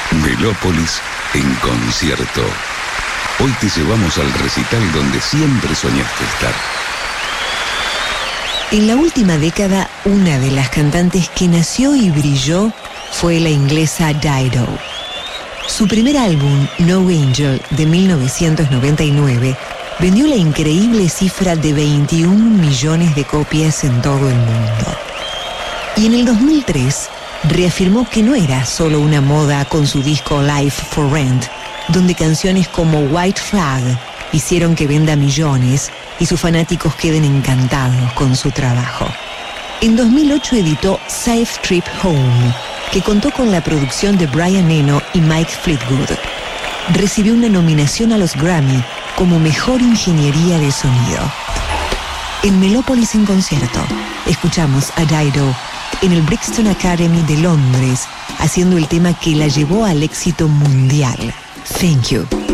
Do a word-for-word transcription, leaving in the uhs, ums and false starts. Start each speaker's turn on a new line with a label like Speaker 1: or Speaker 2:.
Speaker 1: Melópolis en concierto. Hoy te llevamos al recital donde siempre soñaste estar.
Speaker 2: En la última década, una de las cantantes que nació y brilló fue la inglesa Dido. Su primer álbum, No Angel, de mil novecientos noventa y nueve, vendió la increíble cifra de veintiún millones de copias en todo el mundo. Y en el dos mil tres, reafirmó que no era solo una moda con su disco Life for Rent, donde canciones como White Flag hicieron que venda millones y sus fanáticos queden encantados con su trabajo. En dos mil ocho editó Safe Trip Home, que contó con la producción de Brian Eno y Mike Fleetwood. Recibió una nominación a los Grammy como Mejor Ingeniería de Sonido. En Melópolis en concierto, escuchamos a Dido en el Brixton Academy de Londres, haciendo el tema que la llevó al éxito mundial, Thank You.